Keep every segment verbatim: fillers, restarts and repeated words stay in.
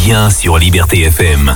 bien sur Liberté F M.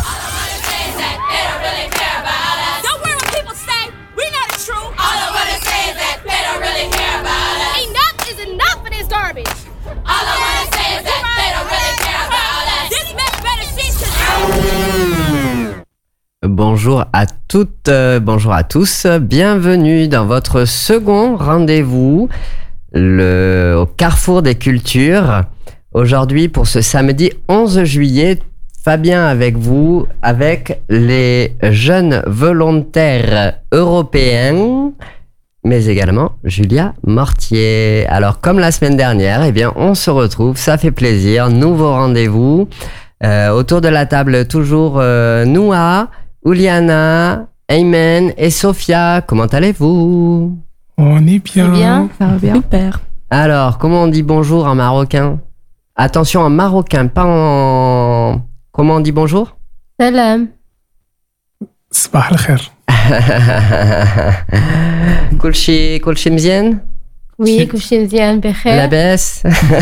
Bonjour à toutes, euh, bonjour à tous, bienvenue dans votre second rendez-vous le, au Carrefour des Cultures. Aujourd'hui, pour ce samedi onze juillet, Fabien avec vous, avec les jeunes volontaires européens, mais également Julia Mortier. Alors, comme la semaine dernière, eh bien, on se retrouve, ça fait plaisir, nouveau rendez-vous. Euh, autour de la table, toujours euh, Noah, Uliana, Aymen et Sophia. Comment allez-vous? On est bien. C'est bien, ça va bien. Super. Alors, comment on dit bonjour en marocain? Attention, en marocain, pas en... Comment on dit bonjour? Salam. Sabah al-khair. Kulchi, kulchi mzien? Oui, kulchi mzien, bkhair. La baisse.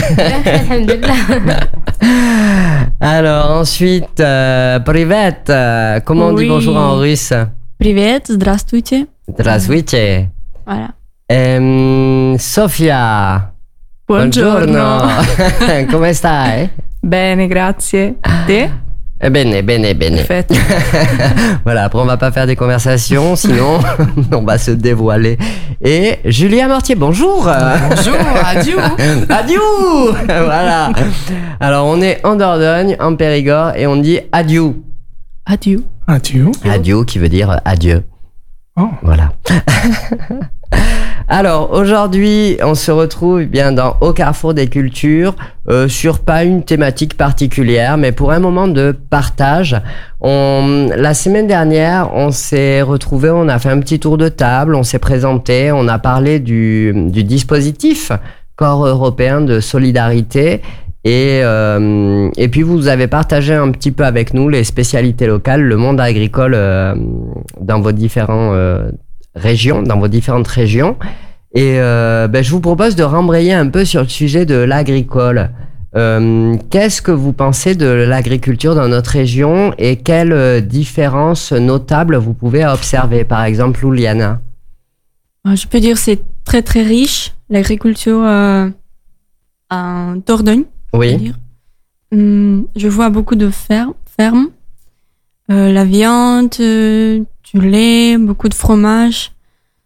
Alors, ensuite, euh, Privet, euh, comment on dit Oui. bonjour en russe? Привет, здравствуйте. Здравствуйте. Voilà. Ehm, Sofia. Buongiorno. Come stai? Bene, grazie. Te? Eh, Bene, bene, bene. Perfetto. Voilà, après on va pas faire des conversations, sinon on va se dévoiler. Et Julia Mortier, bonjour. Bonjour, adieu. Adieu. Voilà. Alors on est en Dordogne, en Périgord, et on dit adieu. Adieu. Adieu. Adieu qui veut dire adieu. Oh. Voilà. Alors aujourd'hui, on se retrouve bien dans Au Carrefour des Cultures euh, sur pas une thématique particulière, mais pour un moment de partage. On, la semaine dernière, on s'est retrouvés, on a fait un petit tour de table, on s'est présenté, on a parlé du, du dispositif Corps européen de solidarité. Et, euh, et puis vous avez partagé un petit peu avec nous les spécialités locales, le monde agricole euh, dans vos différentes euh, régions, dans vos différentes régions. Et euh, ben, je vous propose de rembrayer un peu sur le sujet de l'agricole. Euh, qu'est-ce que vous pensez de l'agriculture dans notre région et quelles différences notables vous pouvez observer? Par exemple, Uliana. Je peux dire que c'est très très riche, l'agriculture euh, en Dordogne. Oui. Dire. Hum, je vois beaucoup de fer- fermes, euh, la viande, euh, du lait, beaucoup de fromage,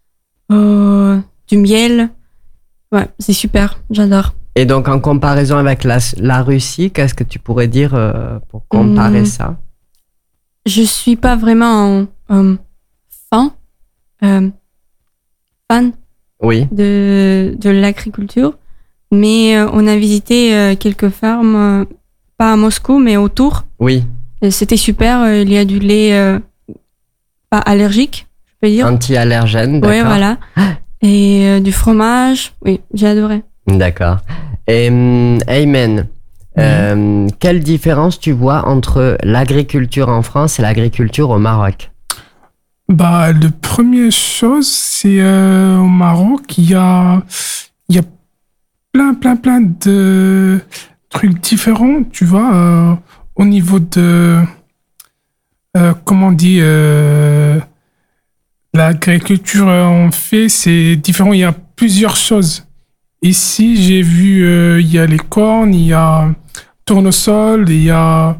euh, du miel. Ouais, c'est super, j'adore. Et donc, en comparaison avec la, la Russie, qu'est-ce que tu pourrais dire euh, pour comparer Hum. ça? Je suis pas vraiment euh, fan, euh, fan Oui. de, de l'agriculture, mais euh, on a visité euh, quelques fermes, euh, pas à Moscou, mais autour. Oui. Et c'était super, euh, il y a du lait euh, pas allergique, je peux dire. Anti-allergène, d'accord. Oui, voilà. Et euh, du fromage, oui, j'ai adoré. D'accord. Et hum, Aymen, euh, quelle différence tu vois entre l'agriculture en France et l'agriculture au Maroc? Bah, la première chose, c'est euh, au Maroc, il y a, il y a plein, plein, plein de trucs différents, tu vois, euh, au niveau de, euh, comment on dit, euh, l'agriculture, euh, on fait, c'est différent, il y a plusieurs choses. Ici, j'ai vu, euh, il y a les cornes, il y a tournesol, il y a...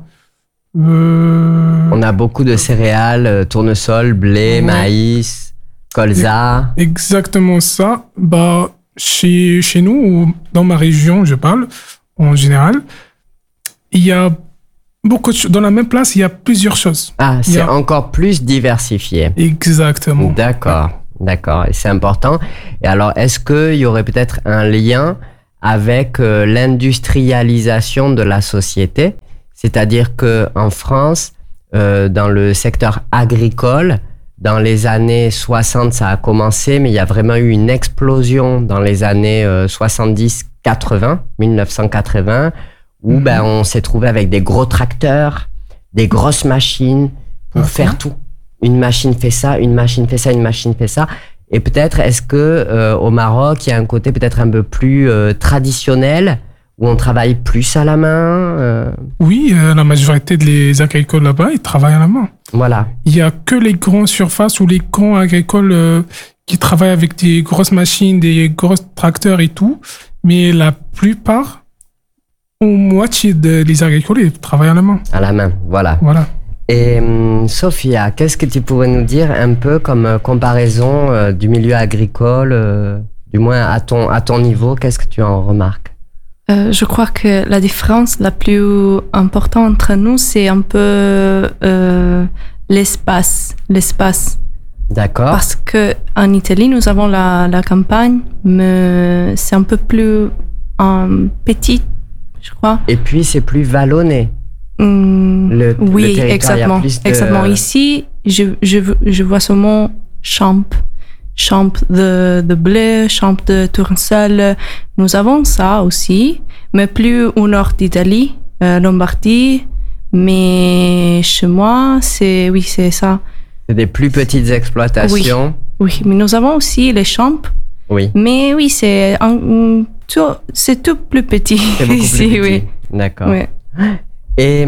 Euh, On a beaucoup de céréales, euh, tournesol, blé, Ouais. maïs, colza. Exactement ça. Bah, chez, chez nous, ou dans ma région, je parle, en général, il y a beaucoup de choses. Dans la même place, il y a plusieurs choses. Ah, Il y c'est a- encore plus diversifié. Exactement. D'accord, d'accord. Et c'est important. Et alors, est-ce qu'il y aurait peut-être un lien avec euh, l'industrialisation de la société? C'est-à-dire qu'en France, euh, dans le secteur agricole, dans les années soixante, ça a commencé, mais il y a vraiment eu une explosion dans les années euh, soixante-dix quatre-vingts, dix-neuf cent quatre-vingts, où Mhm. ben, on s'est trouvé avec des gros tracteurs, des grosses machines pour D'accord. faire tout. Une machine fait ça, une machine fait ça, une machine fait ça. Et peut-être, est-ce que euh, au Maroc, il y a un côté peut-être un peu plus euh, traditionnel, où on travaille plus à la main euh... Oui, euh, la majorité majorité des agricoles là-bas, ils travaillent à la main. Voilà. Il y a que les grandes surfaces ou les grands agricoles euh, qui travaillent avec des grosses machines, des gros tracteurs et tout. Mais la plupart, au moitié des de, agricoles, ils travaillent à la main. À la main, voilà. Voilà. Et hum, Sophia, qu'est-ce que tu pourrais nous dire un peu comme euh, comparaison euh, du milieu agricole, euh, du moins à ton, à ton niveau, qu'est-ce que tu en remarques? Euh, je crois que la différence la plus importante entre nous, c'est un peu euh, l'espace. L'espace. D'accord. Parce que en Italie, nous avons la, la campagne, mais c'est un peu plus euh, petit, je crois. Et puis, c'est plus vallonné. Mmh, le, oui, le exactement. De... Exactement. Ici, je, je, je vois seulement champ. Champ de, de blé, champ de tournesol. Nous avons ça aussi, mais plus au nord d'Italie, euh, Lombardie. Mais chez moi, c'est, oui, c'est ça. C'est des plus petites exploitations. Oui, oui, mais nous avons aussi les champs. Oui. Mais oui, c'est, un, tout, c'est tout plus petit. C'est beaucoup ici, plus petit. Oui. D'accord. Oui. Et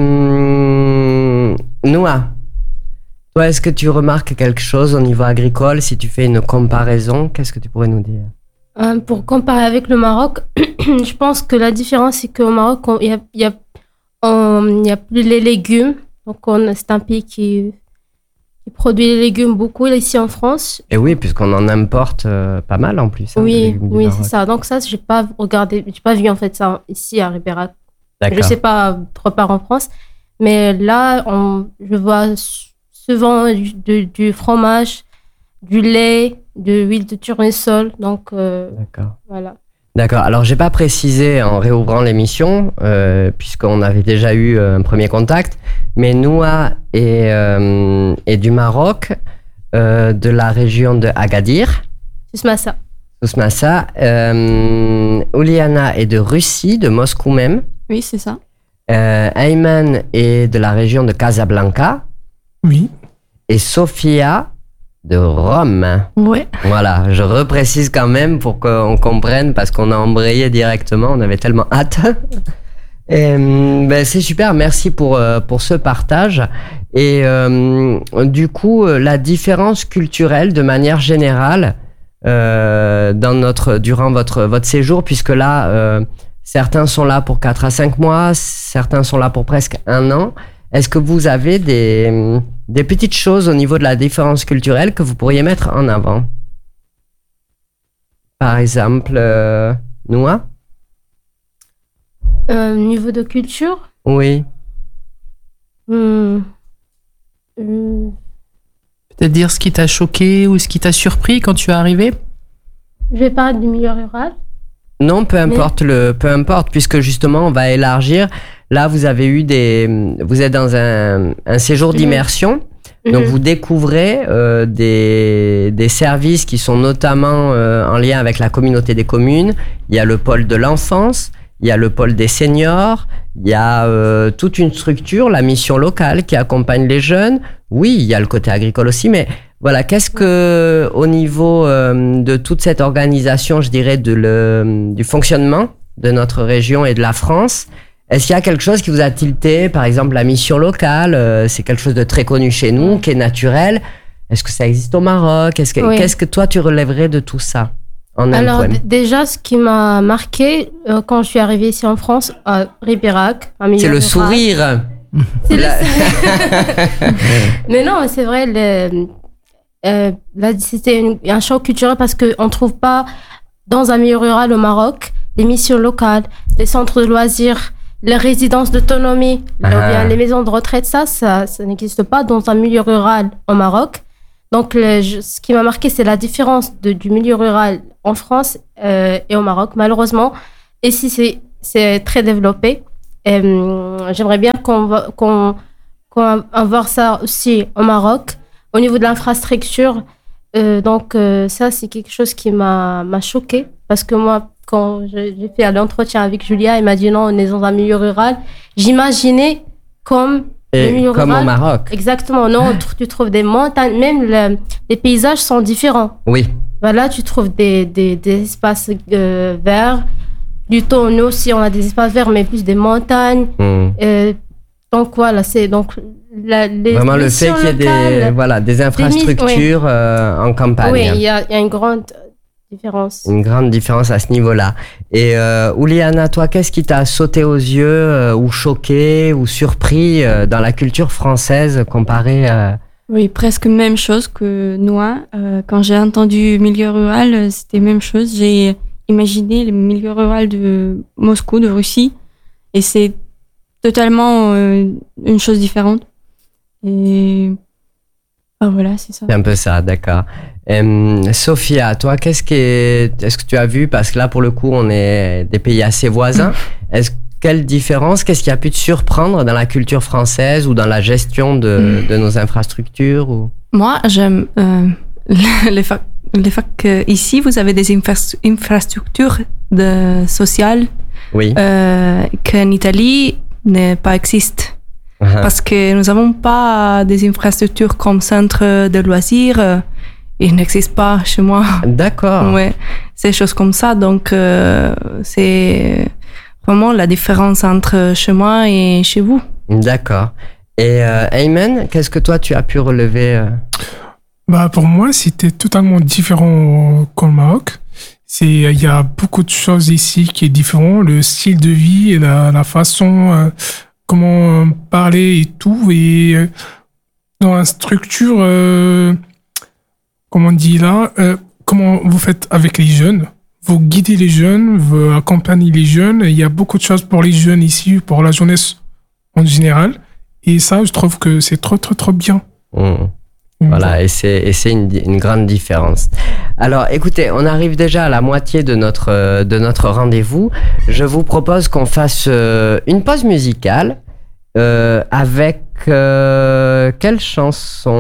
hum, Noah, toi, est-ce que tu remarques quelque chose au niveau agricole? Si tu fais une comparaison, qu'est-ce que tu pourrais nous dire? Euh, pour comparer avec le Maroc, je pense que la différence, c'est qu'au Maroc, il y a, y, a, y a plus les légumes. Donc, on, c'est un pays qui, qui produit les légumes beaucoup ici en France. Et oui, puisqu'on en importe euh, pas mal en plus. Hein, oui, oui, c'est ça. Donc ça, j'ai pas regardé, j'ai pas vu en fait ça ici à Ribérac. Je sais pas trop part en France, mais là, on, je vois souvent du, du, du fromage, du lait, de l'huile de tournesol. Donc, euh, d'accord. Voilà. D'accord. Alors, j'ai pas précisé en réouvrant l'émission, euh, puisqu'on avait déjà eu un premier contact, mais Noah est, euh, est du Maroc, euh, de la région de Agadir. Sousmassa. Sousmassa. Euh, Ouliana est de Russie, de Moscou même. Oui, c'est ça. Euh, Ayman est de la région de Casablanca. Oui. Et Sophia de Rome. Ouais. Voilà, je reprécise quand même pour qu'on comprenne, parce qu'on a embrayé directement, on avait tellement hâte. Et, ben, c'est super, merci pour, pour ce partage. Et euh, du coup, la différence culturelle de manière générale euh, dans notre, durant votre, votre séjour, puisque là... Euh, certains sont là pour quatre à cinq mois, certains sont là pour presque un an. Est-ce que vous avez des, des petites choses au niveau de la différence culturelle que vous pourriez mettre en avant? Par exemple, euh, Noah? Euh, niveau de culture? Oui. Hum. Hum. Peut-être dire ce qui t'a choqué ou ce qui t'a surpris quand tu es arrivé? Je vais parler du milieu rural. Non, peu importe, Mais... le, peu importe, puisque justement, on va élargir. Là, vous avez eu des... Vous êtes dans un, un séjour d'immersion. Mmh. Donc, vous découvrez euh, des, des services qui sont notamment euh, en lien avec la communauté des communes. Il y a le pôle de l'enfance, il y a le pôle des seniors, il y a euh, toute une structure, la mission locale qui accompagne les jeunes. Oui, il y a le côté agricole aussi, mais... Voilà, qu'est-ce que, au niveau euh, de toute cette organisation, je dirais, de le, du fonctionnement de notre région et de la France, est-ce qu'il y a quelque chose qui vous a tilté? Par exemple, la mission locale, euh, c'est quelque chose de très connu chez nous, qui est naturel. Est-ce que ça existe au Maroc? Est-ce que, oui. Qu'est-ce que toi, tu relèverais de tout ça en un Alors, poème? d- déjà, ce qui m'a marqué euh, quand je suis arrivée ici en France, à Ribérac, un milieu c'est le rural, sourire. C'est la... le sourire. Mais non, c'est vrai, le... Euh, là, c'était une, un choc culturel parce qu'on ne trouve pas dans un milieu rural au Maroc les missions locales, les centres de loisirs, les résidences d'autonomie, ah. ou bien les maisons de retraite. Ça, ça, ça n'existe pas dans un milieu rural au Maroc. Donc, le, je, ce qui m'a marqué, c'est la différence de, du milieu rural en France euh, et au Maroc. Malheureusement, ici, c'est, c'est très développé. Et, euh, j'aimerais bien qu'on va, qu'on, qu'on va voir ça aussi au Maroc. Au niveau de l'infrastructure, euh, donc euh, ça, c'est quelque chose qui m'a, m'a choquée. Parce que moi, quand j'ai fait l'entretien avec Julia, elle m'a dit non, on est dans un milieu rural. J'imaginais comme Et le milieu comme rural. au Maroc. Exactement. Non, tu trouves des montagnes, même le, les paysages sont différents. Oui. Voilà, tu trouves des, des, des espaces euh, verts. Plutôt, nous aussi, on a des espaces verts, mais plus des montagnes. Mmh. Euh, donc voilà, c'est donc la, les Vraiment le fait qu'il y ait des, locales, voilà, des infrastructures oui. euh, en campagne. Oui, il y a, il y a une grande différence. Une grande différence à ce niveau-là. Et euh, Ouliana, toi, qu'est-ce qui t'a sauté aux yeux euh, ou choqué ou surpris euh, dans la culture française comparée à... Oui, presque même chose que nous. Euh, quand j'ai entendu milieu rural, c'était même chose. J'ai imaginé le milieu rural de Moscou, de Russie, et c'est totalement euh, une chose différente. Et ah, voilà, c'est ça. C'est un peu ça, d'accord. Euh, Sophia, toi, qu'est-ce qui est... est-ce que tu as vu, parce que là, pour le coup, on est des pays assez voisins, est-ce quelle différence, qu'est-ce qui a pu te surprendre dans la culture française ou dans la gestion de, de nos infrastructures ou... Moi, j'aime euh, le fait, le fait qu'ici, vous avez des infra- infrastructures de, sociales oui. euh, qu'en Italie ne pas existent. Uh-huh. Parce que nous n'avons pas des infrastructures comme centre de loisirs. Euh, il n'existe pas chez moi. D'accord. Ouais, c'est des choses comme ça. Donc, euh, c'est... vraiment la différence entre chez moi et chez vous. D'accord. Et euh, Ayman, qu'est-ce que toi tu as pu relever euh... Bah pour moi, c'était totalement différent qu'au Maroc. C'est, il y a beaucoup de choses ici qui est différent, le style de vie, et la, la façon, euh, comment parler et tout, et euh, dans la structure, euh, comment on dit là, euh, comment vous faites avec les jeunes. Vous guidez les jeunes, vous accompagnez les jeunes. Il y a beaucoup de choses pour les jeunes ici, pour la jeunesse en général. Et ça, je trouve que c'est trop, trop, trop bien. Mmh. Voilà, et c'est, et c'est une, une grande différence. Alors, écoutez, on arrive déjà à la moitié de notre, de notre rendez-vous. Je vous propose qu'on fasse euh, une pause musicale euh, avec euh, quelle chanson ?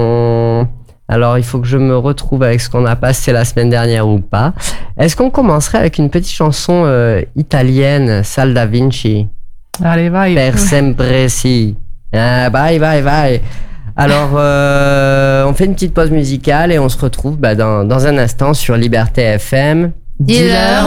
Alors, il faut que je me retrouve avec ce qu'on a passé la semaine dernière ou pas. Est-ce qu'on commencerait avec une petite chanson euh, italienne, Sal da Vinci ? Allez, vai. Per sempre si. Ah, bye, bye, bye. Alors, euh, on fait une petite pause musicale et on se retrouve bah, dans, dans un instant sur Liberté F M. Dealer